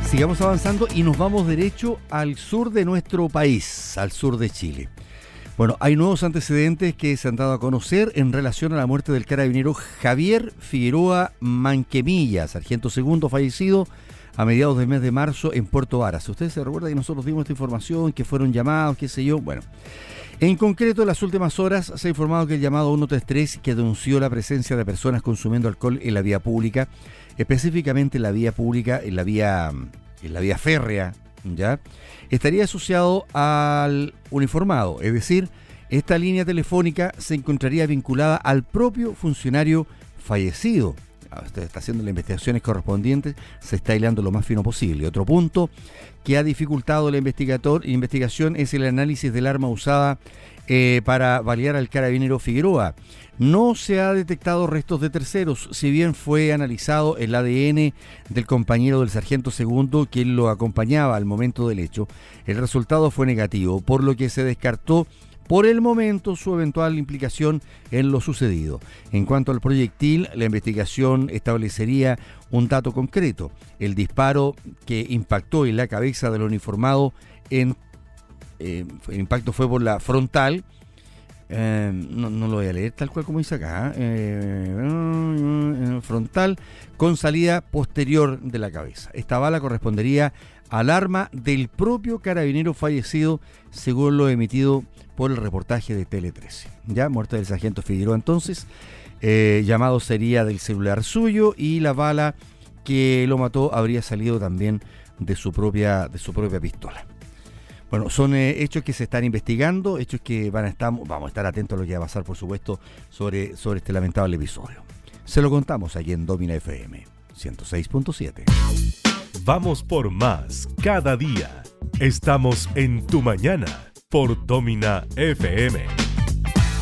Sigamos avanzando y nos vamos derecho al sur de nuestro país, al sur de Chile. Bueno, hay nuevos antecedentes que se han dado a conocer en relación a la muerte del carabinero Javier Figueroa Manquemilla, sargento segundo fallecido a mediados del mes de marzo en Puerto Varas. Ustedes se recuerdan que nosotros dimos esta información, que fueron llamados, qué sé yo. Bueno, en concreto, en las últimas horas se ha informado que el llamado 133, que denunció la presencia de personas consumiendo alcohol en la vía pública, específicamente en la vía pública, en la vía férrea, ¿ya?, estaría asociado al uniformado, es decir, esta línea telefónica se encontraría vinculada al propio funcionario fallecido. Usted está haciendo las investigaciones correspondientes, se está hilando lo más fino posible. Otro punto que ha dificultado la investigación es el análisis del arma usada para balear al carabinero Figueroa. No se ha detectado restos de terceros, si bien fue analizado el ADN del compañero del sargento segundo quien lo acompañaba al momento del hecho. El resultado fue negativo, por lo que se descartó por el momento su eventual implicación en lo sucedido. En cuanto al proyectil, la investigación establecería un dato concreto: el disparo que impactó en la cabeza del uniformado el impacto fue por la frontal. No lo voy a leer tal cual como dice acá. Frontal con salida posterior de la cabeza. Esta bala correspondería al arma del propio carabinero fallecido, según lo emitido por el reportaje de Tele 13. Ya, muerte del sargento Figueroa entonces. Llamado sería del celular suyo y la bala que lo mató habría salido también de su propia pistola. Bueno, son hechos que se están investigando, hechos que vamos a estar atentos a lo que va a pasar, por supuesto, sobre este lamentable episodio. Se lo contamos aquí en Domina FM 106.7. Vamos por más cada día. Estamos en tu mañana por Domina FM.